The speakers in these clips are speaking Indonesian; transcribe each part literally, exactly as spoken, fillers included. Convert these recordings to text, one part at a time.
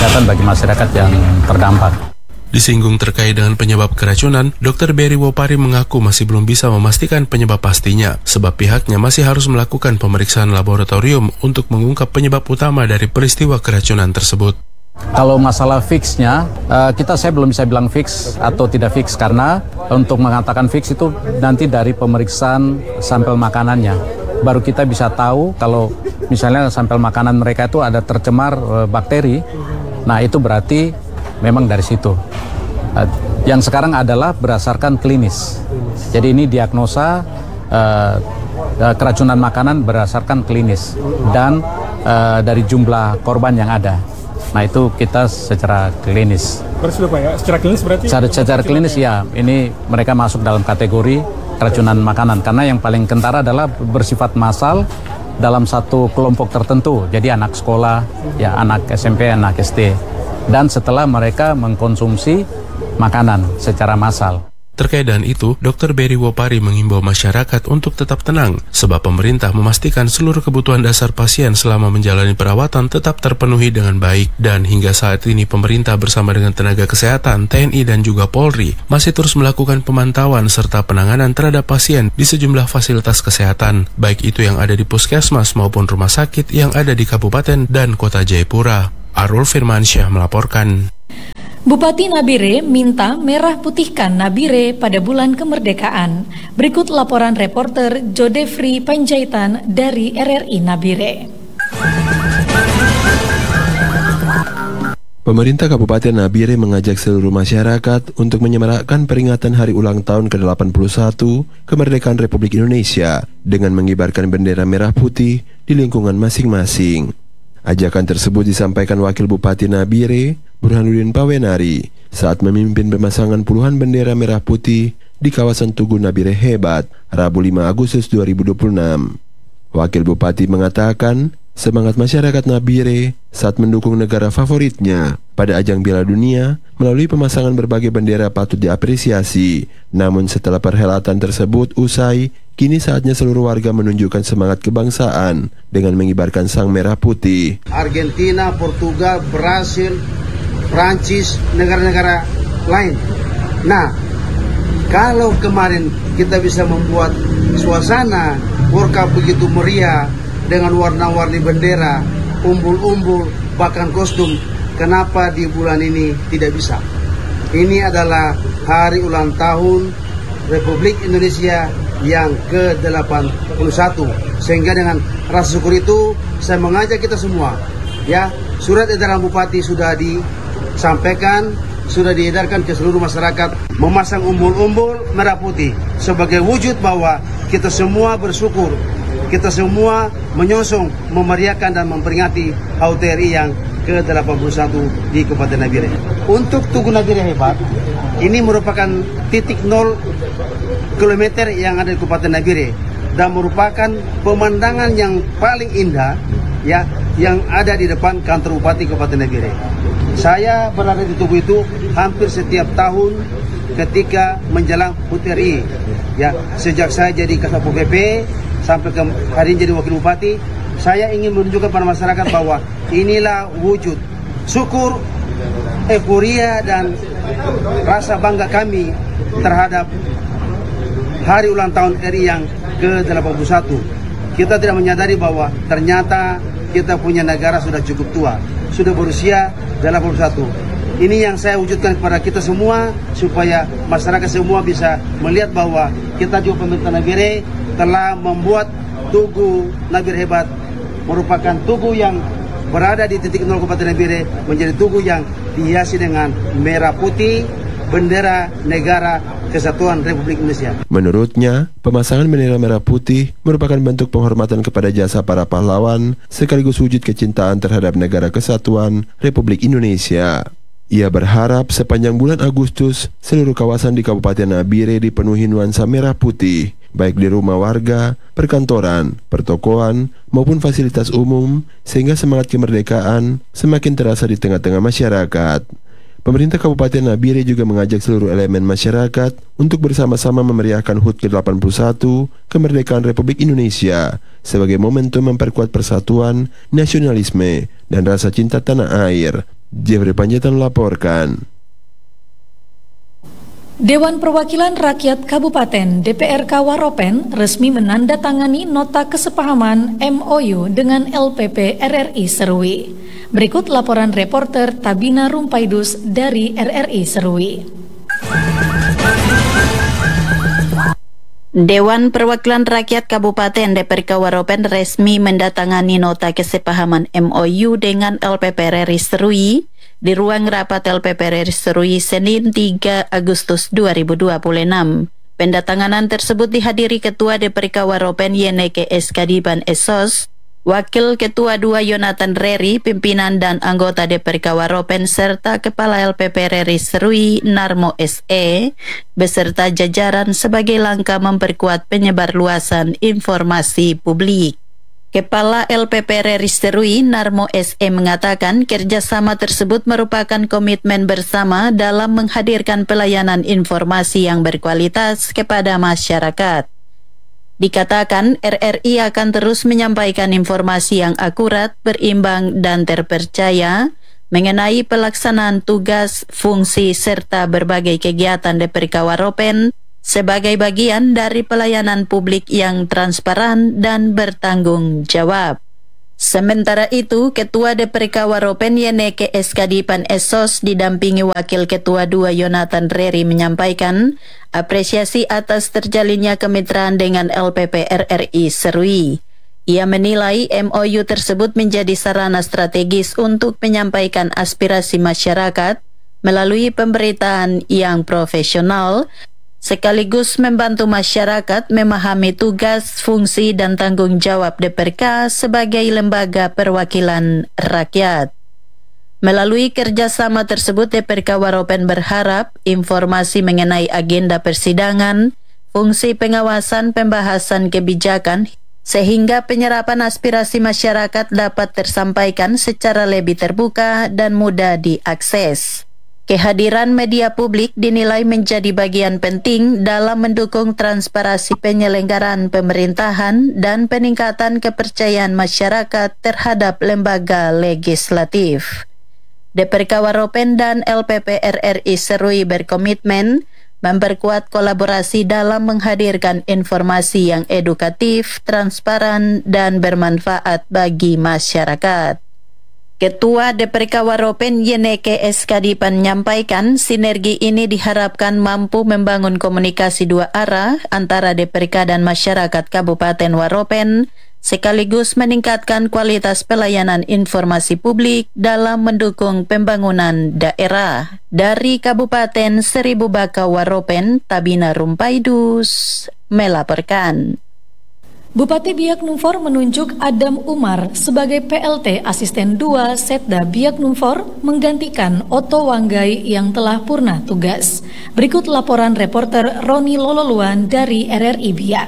kesehatan bagi masyarakat yang terdampak. Disinggung terkait dengan penyebab keracunan, dokter Berry Wopari mengaku masih belum bisa memastikan penyebab pastinya, sebab pihaknya masih harus melakukan pemeriksaan laboratorium untuk mengungkap penyebab utama dari peristiwa keracunan tersebut. Kalau masalah fixnya, kita saya belum bisa bilang fix atau tidak fix, karena untuk mengatakan fix itu nanti dari pemeriksaan sampel makanannya. Baru kita bisa tahu kalau misalnya sampel makanan mereka itu ada tercemar bakteri, nah itu berarti memang dari situ. Yang sekarang adalah berdasarkan klinis. Jadi ini diagnosa uh, keracunan makanan berdasarkan klinis dan uh, dari jumlah korban yang ada. Nah itu kita secara klinis. Berarti Pak ya, secara klinis berarti? Secara, secara klinis ya, ini mereka masuk dalam kategori keracunan makanan. Karena yang paling kentara adalah bersifat massal dalam satu kelompok tertentu. Jadi anak sekolah, ya anak S M P, anak S D. Dan setelah mereka mengkonsumsi makanan secara massal. Terkait dengan itu, dokter Berry Wopari mengimbau masyarakat untuk tetap tenang, sebab pemerintah memastikan seluruh kebutuhan dasar pasien selama menjalani perawatan tetap terpenuhi dengan baik. Dan hingga saat ini pemerintah bersama dengan tenaga kesehatan, T N I dan juga Polri masih terus melakukan pemantauan serta penanganan terhadap pasien di sejumlah fasilitas kesehatan, baik itu yang ada di puskesmas maupun rumah sakit yang ada di Kabupaten dan Kota Jayapura. Arul Firmansyah melaporkan. Bupati Nabire minta merah putihkan Nabire pada bulan kemerdekaan. Berikut laporan reporter Jodefri Panjaitan dari R R I Nabire. Pemerintah Kabupaten Nabire mengajak seluruh masyarakat untuk menyemarakkan peringatan hari ulang tahun ke delapan puluh satu kemerdekaan Republik Indonesia dengan mengibarkan bendera merah putih di lingkungan masing-masing. Ajakan tersebut disampaikan Wakil Bupati Nabire, Burhanuddin Pawenari, saat memimpin pemasangan puluhan bendera merah putih di kawasan Tugu Nabire Hebat, Rabu lima Agustus dua ribu dua puluh enam. Wakil Bupati mengatakan, semangat masyarakat Nabire saat mendukung negara favoritnya pada ajang Piala Dunia melalui pemasangan berbagai bendera patut diapresiasi. Namun setelah perhelatan tersebut usai, kini saatnya seluruh warga menunjukkan semangat kebangsaan dengan mengibarkan sang merah putih. Argentina, Portugal, Brasil, Prancis, negara-negara lain. Nah, kalau kemarin kita bisa membuat suasana World Cup begitu meriah dengan warna-warni bendera, umbul-umbul, bahkan kostum, kenapa di bulan ini tidak bisa? Ini adalah hari ulang tahun Republik Indonesia yang ke delapan puluh satu. Sehingga dengan rasa syukur itu saya mengajak kita semua, ya, surat edaran Bupati sudah disampaikan, sudah diedarkan ke seluruh masyarakat, memasang umbul-umbul merah putih sebagai wujud bahwa kita semua bersyukur, kita semua menyongsong, memeriahkan dan memperingati H U T R I yang ke delapan puluh satu di Kabupaten Nabire. Untuk Tugu Nabire Hebat, ini merupakan titik nol kilometer yang ada di Kabupaten Nabire dan merupakan pemandangan yang paling indah, ya, yang ada di depan kantor Bupati Kabupaten Nabire. Saya berada di Tugu itu hampir setiap tahun ketika menjelang H U T R I, ya, sejak saya jadi Kasatpol P P sampai ke hari ini jadi Wakil Bupati, saya ingin menunjukkan pada masyarakat bahwa inilah wujud syukur, euforia dan rasa bangga kami terhadap hari ulang tahun R I yang ke delapan puluh satu. Kita tidak menyadari bahwa ternyata kita punya negara sudah cukup tua, sudah berusia delapan puluh satu. Ini yang saya wujudkan kepada kita semua supaya masyarakat semua bisa melihat bahwa kita juga pemerintah Nabire telah membuat Tugu Nabire Hebat merupakan tugu yang berada di titik nol Kabupaten Nabire menjadi tugu yang dihiasi dengan merah putih, bendera negara Kesatuan Republik Indonesia. Menurutnya, pemasangan bendera merah putih merupakan bentuk penghormatan kepada jasa para pahlawan sekaligus wujud kecintaan terhadap negara Kesatuan Republik Indonesia. Ia berharap sepanjang bulan Agustus, seluruh kawasan di Kabupaten Nabire dipenuhi nuansa merah putih, baik di rumah warga, perkantoran, pertokoan, maupun fasilitas umum, sehingga semangat kemerdekaan semakin terasa di tengah-tengah masyarakat. Pemerintah Kabupaten Nabire juga mengajak seluruh elemen masyarakat untuk bersama-sama memeriahkan H U T ke delapan puluh satu kemerdekaan Republik Indonesia sebagai momentum memperkuat persatuan, nasionalisme, dan rasa cinta tanah air. Jeffrey Panjaitan melaporkan. Dewan Perwakilan Rakyat Kabupaten D P R K Waropen resmi menandatangani nota kesepahaman M O U dengan L P P R R I Serui. Berikut laporan reporter Tabina Rumpaidus dari R R I Serui. Dewan Perwakilan Rakyat Kabupaten D P R K Waropen resmi mendatangani nota kesepahaman M O U dengan L P P R R I Serui di ruang rapat L P P R R I Serui Senin tiga Agustus dua ribu dua puluh enam. Pendatanganan tersebut dihadiri Ketua D P R K Waropen Y N K S Kadipan Esos, Wakil Ketua dua Yonatan Reri, pimpinan dan anggota D P R K Waropen serta Kepala L P P R R I Serui Narmo S E beserta jajaran sebagai langkah memperkuat penyebarluasan informasi publik. Kepala L P P R R I Serui Narmo S E mengatakan kerjasama tersebut merupakan komitmen bersama dalam menghadirkan pelayanan informasi yang berkualitas kepada masyarakat. Dikatakan R R I akan terus menyampaikan informasi yang akurat, berimbang, dan terpercaya mengenai pelaksanaan tugas, fungsi, serta berbagai kegiatan D P R K Waropen sebagai bagian dari pelayanan publik yang transparan dan bertanggung jawab. Sementara itu, Ketua D P R K Waropen Y N K S Kadipan Esos didampingi Wakil Ketua dua Yonatan Reri menyampaikan apresiasi atas terjalinnya kemitraan dengan L P P R R I Serui. Ia menilai M O U tersebut menjadi sarana strategis untuk menyampaikan aspirasi masyarakat melalui pemberitaan yang profesional, sekaligus membantu masyarakat memahami tugas, fungsi, dan tanggung jawab D P R K sebagai lembaga perwakilan rakyat. Melalui kerjasama tersebut, D P R K Waropen berharap informasi mengenai agenda persidangan, fungsi pengawasan pembahasan kebijakan, sehingga penyerapan aspirasi masyarakat dapat tersampaikan secara lebih terbuka dan mudah diakses. Kehadiran media publik dinilai menjadi bagian penting dalam mendukung transparansi penyelenggaraan pemerintahan dan peningkatan kepercayaan masyarakat terhadap lembaga legislatif. D P R K Waropen dan L P P R R I Serui berkomitmen memperkuat kolaborasi dalam menghadirkan informasi yang edukatif, transparan, dan bermanfaat bagi masyarakat. Ketua D P R K Waropen Y N K S Kadipan menyampaikan sinergi ini diharapkan mampu membangun komunikasi dua arah antara D P R K dan masyarakat Kabupaten Waropen, sekaligus meningkatkan kualitas pelayanan informasi publik dalam mendukung pembangunan daerah. Dari Kabupaten Seribu Baka Waropen, Tabina Rumpaidus melaporkan. Bupati Biak Numfor menunjuk Adam Umar sebagai P L T Asisten dua Setda Biak Numfor menggantikan Otto Wanggai yang telah purna tugas. Berikut laporan reporter Roni Lololuan dari R R I Biak.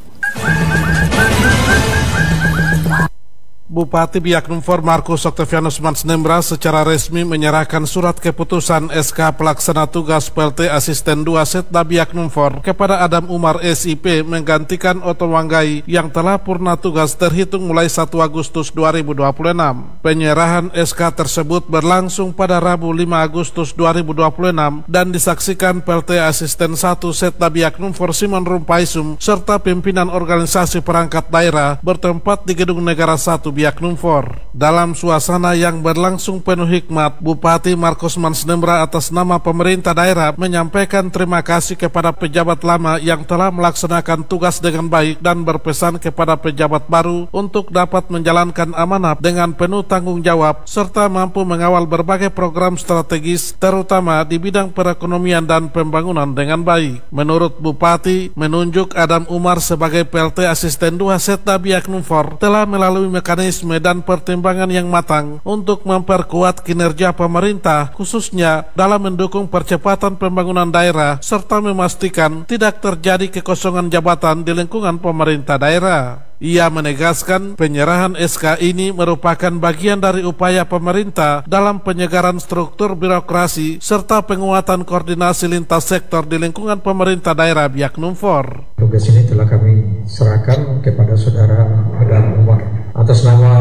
Bupati Biak Numfor Markus Octavianus Mansnembra secara resmi menyerahkan surat keputusan S K Pelaksana Tugas P L T Asisten dua Setda Biak Numfor kepada Adam Umar S I P menggantikan Otto Wanggai yang telah purna tugas terhitung mulai satu Agustus dua ribu dua puluh enam. Penyerahan S K tersebut berlangsung pada Rabu lima Agustus dua ribu dua puluh enam dan disaksikan P L T Asisten satu Setda Biak Numfor Simon Rumpaisum serta pimpinan organisasi perangkat daerah bertempat di Gedung Negara satu Biak Numfor. Dalam suasana yang berlangsung penuh hikmat, Bupati Markus Mansnembra atas nama pemerintah daerah menyampaikan terima kasih kepada pejabat lama yang telah melaksanakan tugas dengan baik dan berpesan kepada pejabat baru untuk dapat menjalankan amanah dengan penuh tanggung jawab serta mampu mengawal berbagai program strategis terutama di bidang perekonomian dan pembangunan dengan baik. Menurut Bupati, menunjuk Adam Umar sebagai P L T Asisten dua Setda Biak Numfor telah melalui mekanisme dan pertimbangan yang matang untuk memperkuat kinerja pemerintah khususnya dalam mendukung percepatan pembangunan daerah serta memastikan tidak terjadi kekosongan jabatan di lingkungan pemerintah daerah. Ia menegaskan penyerahan S K ini merupakan bagian dari upaya pemerintah dalam penyegaran struktur birokrasi serta penguatan koordinasi lintas sektor di lingkungan pemerintah daerah Biak Numfor. Tugas ini telah kami serahkan kepada Saudara Adam Umar. Atas nama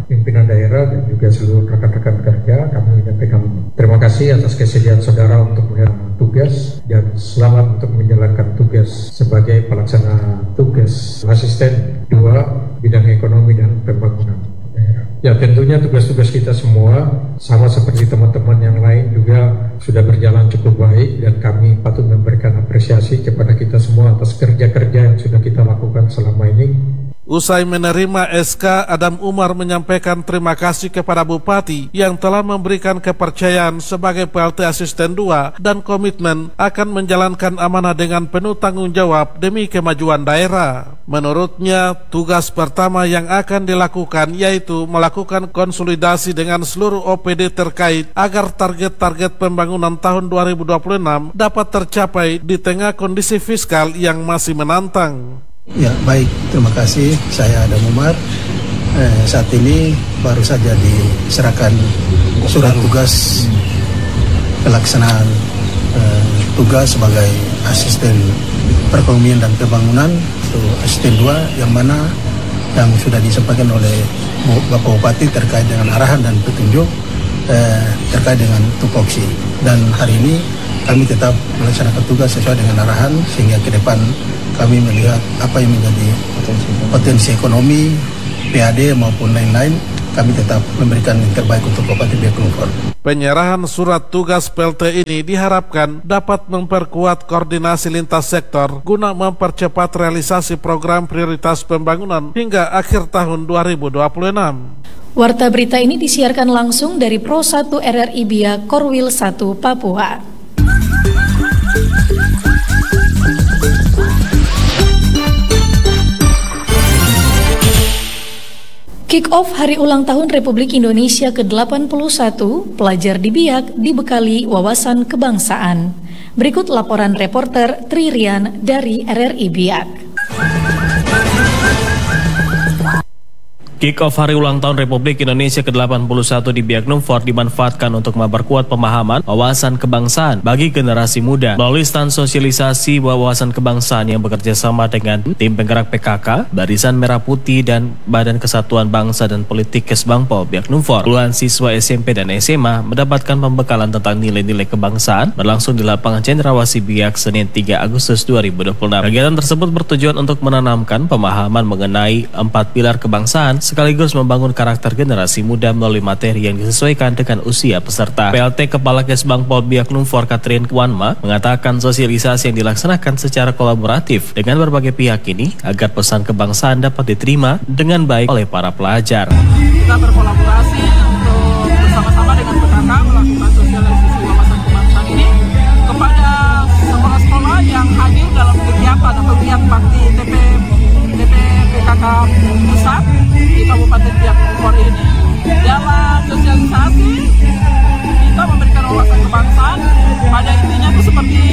pimpinan daerah dan juga seluruh rekan-rekan kerja, kami menyampaikan terima kasih atas kesediaan saudara untuk menerima tugas dan selamat untuk menjalankan tugas sebagai pelaksana tugas asisten dua bidang ekonomi dan pembangunan daerah. Ya, tentunya tugas-tugas kita semua sama seperti teman-teman yang lain juga sudah berjalan cukup baik dan kami patut memberikan apresiasi kepada kita semua atas kerja-kerja yang sudah kita lakukan selama ini. Usai menerima S K, Adam Umar menyampaikan terima kasih kepada Bupati yang telah memberikan kepercayaan sebagai P L T Asisten dua dan komitmen akan menjalankan amanah dengan penuh tanggung jawab demi kemajuan daerah. Menurutnya, tugas pertama yang akan dilakukan yaitu melakukan konsolidasi dengan seluruh O P D terkait agar target-target pembangunan tahun dua ribu dua puluh enam dapat tercapai di tengah kondisi fiskal yang masih menantang. Ya, baik, terima kasih. Saya Adam Umar. Eh, saat ini baru saja diserahkan surat tugas pelaksanaan eh, tugas sebagai asisten perekonomian dan pembangunan atau asisten dua, yang mana yang sudah disampaikan oleh Bapak Bupati terkait dengan arahan dan petunjuk eh, terkait dengan tupoksi. Dan hari ini kami tetap melaksanakan tugas sesuai dengan arahan sehingga ke depan kami melihat apa yang menjadi potensi, potensi ekonomi, P A D maupun lain-lain, kami tetap memberikan yang terbaik untuk Bupati Biak Numfor. Penyerahan surat tugas P L T ini diharapkan dapat memperkuat koordinasi lintas sektor guna mempercepat realisasi program prioritas pembangunan hingga akhir tahun dua ribu dua puluh enam. Warta berita ini disiarkan langsung dari Pro satu R R I Biak Korwil satu Papua. Kick-off Hari Ulang Tahun Republik Indonesia ke delapan puluh satu, pelajar di Biak dibekali wawasan kebangsaan. Berikut laporan reporter Tri Rian dari R R I Biak. Kick-off Hari Ulang Tahun Republik Indonesia ke delapan puluh satu di Biak Numfor dimanfaatkan untuk memperkuat pemahaman wawasan kebangsaan bagi generasi muda melalui stand sosialisasi wawasan kebangsaan yang bekerja sama dengan tim penggerak P K K, Barisan Merah Putih, dan Badan Kesatuan Bangsa dan Politik Kesbangpol Biak Numfor. Puluhan siswa S M P dan S M A mendapatkan pembekalan tentang nilai-nilai kebangsaan berlangsung di lapangan Cendrawasih Biak Senin tiga Agustus dua ribu dua puluh enam. Kegiatan tersebut bertujuan untuk menanamkan pemahaman mengenai empat pilar kebangsaan sekaligus membangun karakter generasi muda melalui materi yang disesuaikan dengan usia peserta. P L T Kepala Kesbangpol Biak Numfor Katrin Wanma mengatakan sosialisasi yang dilaksanakan secara kolaboratif dengan berbagai pihak ini agar pesan kebangsaan dapat diterima dengan baik oleh para pelajar. Kita berkolaborasi